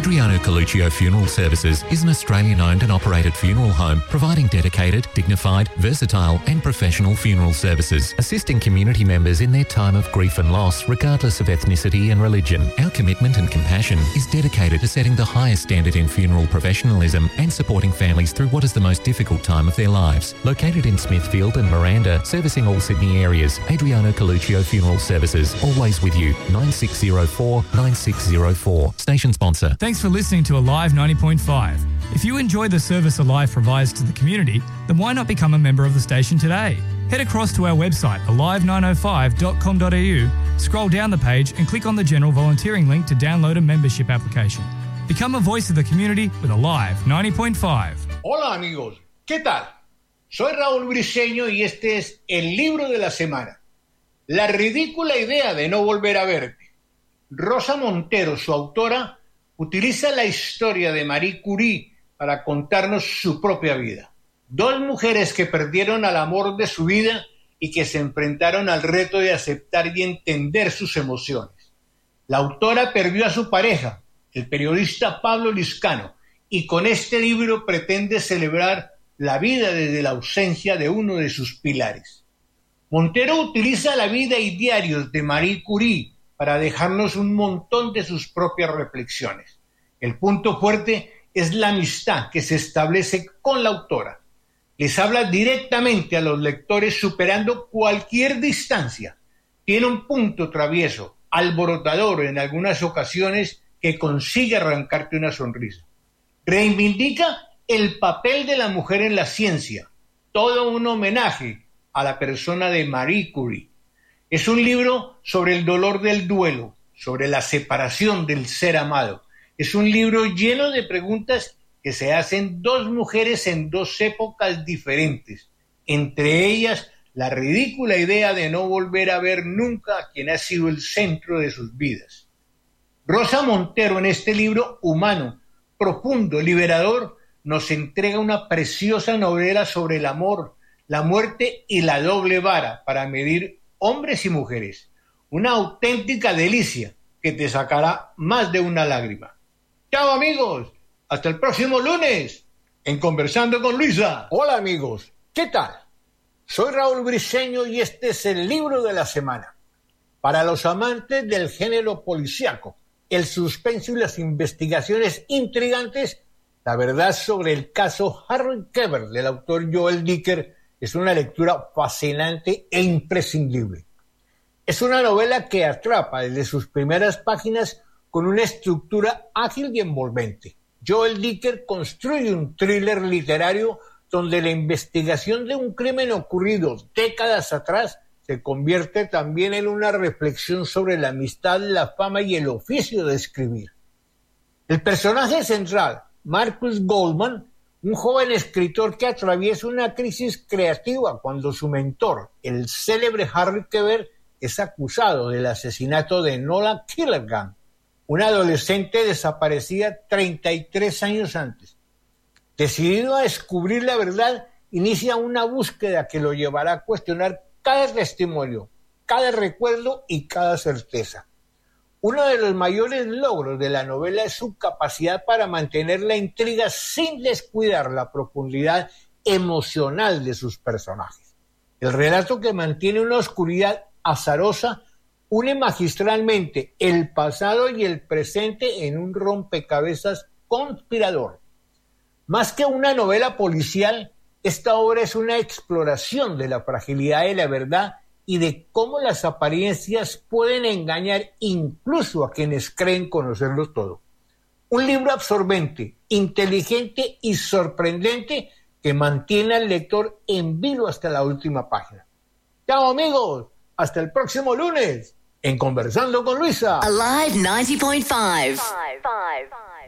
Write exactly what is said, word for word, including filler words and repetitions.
Adriano Coluccio Funeral Services is an Australian-owned and operated funeral home providing dedicated, dignified, versatile and professional funeral services, assisting community members in their time of grief and loss regardless of ethnicity and religion. Our commitment and compassion is dedicated to setting the highest standard in funeral professionalism and supporting families through what is the most difficult time of their lives. Located in Smithfield and Miranda, servicing all Sydney areas, Adriano Coluccio Funeral Services, always with you. nine six zero four nine six zero four. Station sponsor. Thanks for listening to Alive ninety point five. If you enjoy the service Alive provides to the community, then why not become a member of the station today? Head across to our website, alive nine oh five dot com dot a u, scroll down the page and click on the general volunteering link to download a membership application. Become a voice of the community with Alive ninety point five. Hola amigos, ¿qué tal? Soy Raúl Briceño y este es el libro de la semana. La ridícula idea de no volver a verte. Rosa Montero, su autora, utiliza la historia de Marie Curie para contarnos su propia vida. Dos mujeres que perdieron al amor de su vida y que se enfrentaron al reto de aceptar y entender sus emociones. La autora perdió a su pareja, el periodista Pablo Lizcano, y con este libro pretende celebrar la vida desde la ausencia de uno de sus pilares. Montero utiliza la vida y diarios de Marie Curie para dejarnos un montón de sus propias reflexiones. El punto fuerte es la amistad que se establece con la autora. Les habla directamente a los lectores superando cualquier distancia. Tiene un punto travieso, alborotador en algunas ocasiones que consigue arrancarte una sonrisa. Reivindica el papel de la mujer en la ciencia, todo un homenaje a la persona de Marie Curie. Es un libro sobre el dolor del duelo, sobre la separación del ser amado. Es un libro lleno de preguntas que se hacen dos mujeres en dos épocas diferentes. Entre ellas, la ridícula idea de no volver a ver nunca a quien ha sido el centro de sus vidas. Rosa Montero, en este libro humano, profundo, liberador, nos entrega una preciosa novela sobre el amor, la muerte y la doble vara para medir hombres y mujeres. Una auténtica delicia que te sacará más de una lágrima. ¡Chao amigos! Hasta el próximo lunes en Conversando con Luisa. Hola amigos, ¿qué tal? Soy Raúl Briceño y este es el libro de la semana. Para los amantes del género policíaco, el suspenso y las investigaciones intrigantes, la verdad sobre el caso Harry Kéber del autor Joel Dicker es una lectura fascinante e imprescindible. Es una novela que atrapa desde sus primeras páginas con una estructura ágil y envolvente. Joel Dicker construye un thriller literario donde la investigación de un crimen ocurrido décadas atrás se convierte también en una reflexión sobre la amistad, la fama y el oficio de escribir. El personaje central, Marcus Goldman, un joven escritor que atraviesa una crisis creativa cuando su mentor, el célebre Harry Kéber, es acusado del asesinato de Nola Killergan, una adolescente desaparecida treinta y tres años antes. Decidido a descubrir la verdad, inicia una búsqueda que lo llevará a cuestionar cada testimonio, cada recuerdo y cada certeza. Uno de los mayores logros de la novela es su capacidad para mantener la intriga sin descuidar la profundidad emocional de sus personajes. El relato, que mantiene una oscuridad azarosa, une magistralmente el pasado y el presente en un rompecabezas conspirador. Más que una novela policial, esta obra es una exploración de la fragilidad de la verdad y de cómo las apariencias pueden engañar incluso a quienes creen conocerlo todo. Un libro absorbente, inteligente y sorprendente que mantiene al lector en vilo hasta la última página. ¡Chao amigos! Hasta el próximo lunes en Conversando con Luisa. Alive ninety point five. Five, five, five.